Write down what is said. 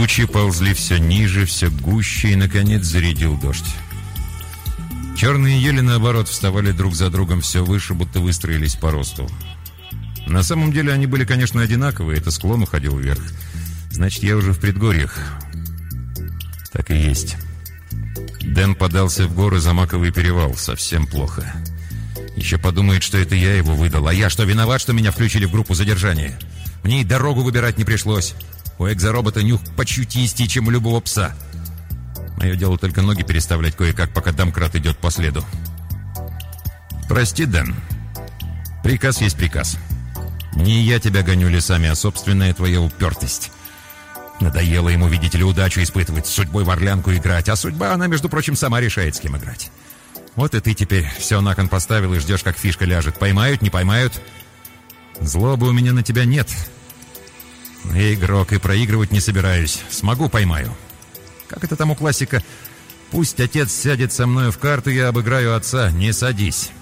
Тучи ползли все ниже, все гуще, и, наконец, зарядил дождь. Черные ели, наоборот, вставали друг за другом все выше, будто выстроились по росту. На самом деле они были, конечно, одинаковые, это склон уходил вверх. Значит, я уже в предгорьях. Так и есть. Дэн подался в горы за Маковый перевал. Совсем плохо. Еще подумает, что это я его выдал. А я что, виноват, что меня включили в группу задержания? Мне и дорогу выбирать не пришлось. У экзоробота нюх почутистее, чем у любого пса. Мое дело только ноги переставлять кое-как, пока домкрат идет по следу. Прости, Дэн. Приказ есть приказ. Не я тебя гоню лесами, а собственная твоя упертость. Надоело ему, видите ли, удачу испытывать, с судьбой в орлянку играть. А судьба, она, между прочим, сама решает, с кем играть. Вот и ты теперь все на кон поставил и ждешь, как фишка ляжет. Поймают, не поймают. Злобы у меня на тебя нет. Я игрок и проигрывать не собираюсь. Смогу, поймаю. Как это там у классика? Пусть отец сядет со мною в карту, я обыграю отца. Не садись.